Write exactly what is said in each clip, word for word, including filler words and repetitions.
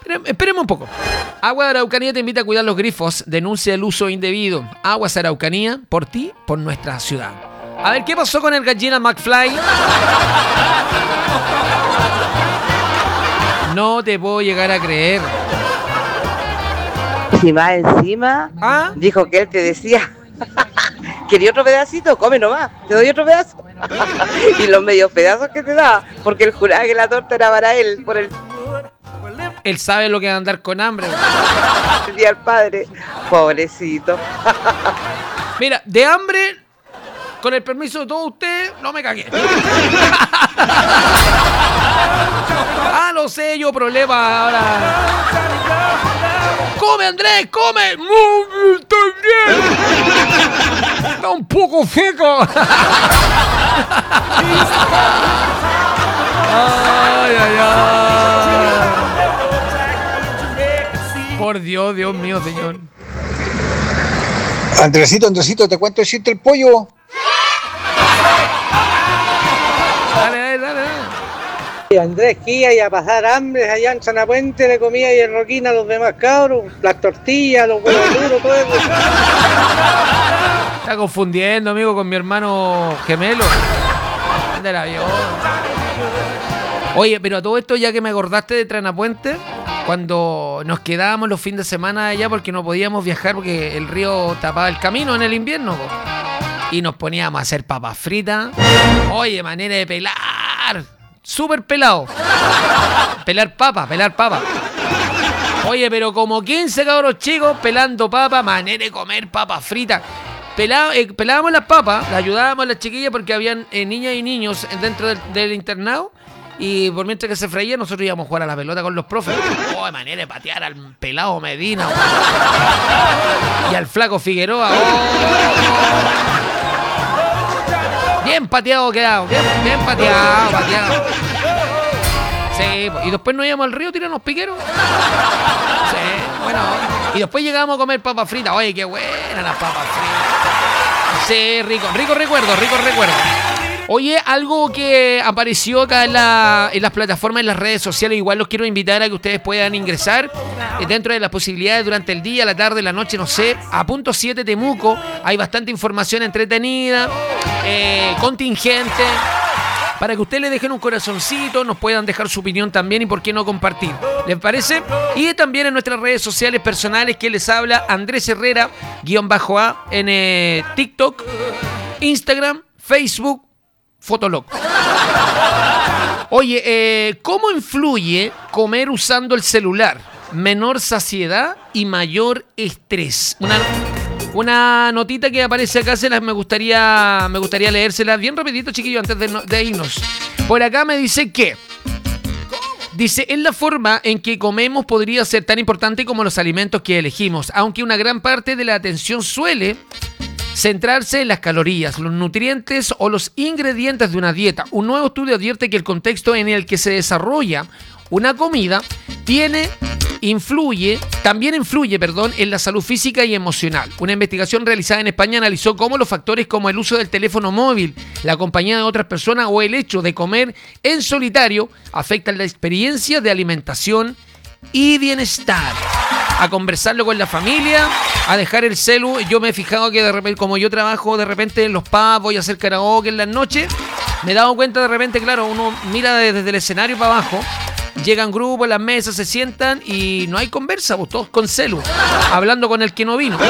Esperemos un poco. Agua de Araucanía te invita a cuidar los grifos. Denuncia el uso indebido. Aguas Araucanía, por ti, por nuestra ciudad. A ver, ¿qué pasó con el gallina McFly? No te puedo llegar a creer. Si más encima, ¿Ah? dijo que él te decía, ¿quería otro pedacito? Come nomás, te doy otro pedazo. Y los medios pedazos que te da, porque él juraba que la torta era para él, por el Él sabe lo que es andar con hambre. día del padre. Pobrecito. Mira, de hambre, con el permiso de todos ustedes, no me cagué. Ah, lo sé, yo problema ahora. ¡Come, Andrés, come! ¡No, estoy bien! Está un poco seco. Ay, ay, ay. Por Dios, Dios mío, señor. Andresito, Andresito, ¿te cuento el chiste el pollo? Dale, dale, dale, dale. Y Andrés que iba a pasar hambre allá en Sanapuente, le comía y el roquín a los demás cabros, las tortillas, los huevos duros, todo eso. Está confundiendo, amigo, con mi hermano gemelo. Del avión. Oye, pero a todo esto, ya que me acordaste de Tranapuente, cuando nos quedábamos los fines de semana allá porque no podíamos viajar porque el río tapaba el camino en el invierno, po. Y nos poníamos a hacer papas fritas. Oye, manera de pelar. Súper pelado. Pelar papa, pelar papa. Oye, pero como quince cabros chicos pelando papa, manera de comer papas fritas. Pelá, eh, pelábamos las papas, le ayudábamos a las chiquillas porque habían eh, niñas y niños dentro del, del internado. Y por mientras que se freía, nosotros íbamos a jugar a la pelota con los profes. Oh, de manera de patear al pelado Medina. Oh. Y al flaco Figueroa. Oh. Bien pateado quedado. Bien, bien pateado, pateado. Sí, y después nos íbamos al río a tirarnos piqueros. Sí, bueno. Y después llegábamos a comer papas fritas. Oye, qué buenas las papas fritas. Sí, rico, rico recuerdo, rico recuerdo. Oye, algo que apareció acá en, la, en las plataformas, en las redes sociales, igual los quiero invitar a que ustedes puedan ingresar eh, dentro de las posibilidades durante el día, la tarde, la noche, no sé, a punto siete Temuco, hay bastante información entretenida, eh, contingente, para que ustedes le dejen un corazoncito, nos puedan dejar su opinión también y por qué no compartir, ¿les parece? Y también en nuestras redes sociales personales que les habla Andrés Herrera, guión bajo A, en eh, TikTok, Instagram, Facebook, Fotolog. Oye, eh, ¿cómo influye comer usando el celular? Menor saciedad y mayor estrés. Una, una notita que aparece acá, se las me gustaría, me gustaría leérsela bien rapidito, chiquillos, antes de, no, de irnos. Por acá me dice que dice, es la forma en que comemos podría ser tan importante como los alimentos que elegimos, aunque una gran parte de la atención suele centrarse en las calorías, los nutrientes o los ingredientes de una dieta. Un nuevo estudio advierte que el contexto en el que se desarrolla una comida tiene, influye, también influye, perdón, en la salud física y emocional. Una investigación realizada en España analizó cómo los factores como el uso del teléfono móvil, la compañía de otras personas o el hecho de comer en solitario afectan la experiencia de alimentación y bienestar. A conversarlo con la familia, a dejar el celu. Yo me he fijado que de repente, como yo trabajo de repente en los pubs, voy a hacer karaoke en las noches, me he dado cuenta de repente, claro, uno mira desde el escenario para abajo, llegan grupos, las mesas, se sientan y no hay conversa, pues, todos con celu, hablando con el que no vino.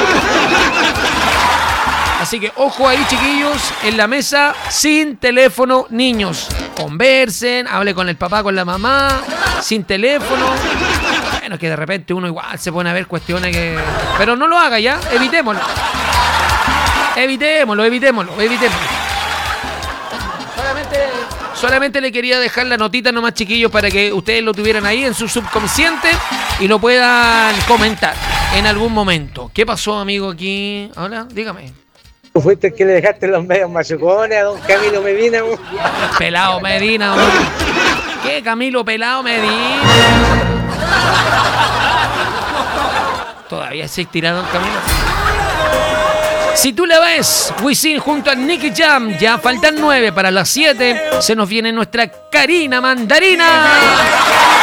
Así que ojo ahí, chiquillos, en la mesa, sin teléfono, niños. Conversen, hable con el papá, con la mamá, sin teléfono. Bueno, que de repente uno igual se pone a ver cuestiones que... Pero no lo haga ya, evitémoslo. Evitémoslo, evitémoslo, evitémoslo. Solamente, solamente le quería dejar la notita nomás, chiquillos, para que ustedes lo tuvieran ahí en su subconsciente y lo puedan comentar en algún momento. ¿Qué pasó, amigo, aquí? Hola, dígame. ¿Tú fuiste el que le dejaste los medios machucones a don Camilo Medina? Pelado Medina, ¿no? ¿Qué Camilo Pelado Medina? Todavía existirá don Camilo. Si tú la ves, Wisin junto a Nicky Jam, ya faltan nueve para las siete. Se nos viene nuestra Karina Mandarina.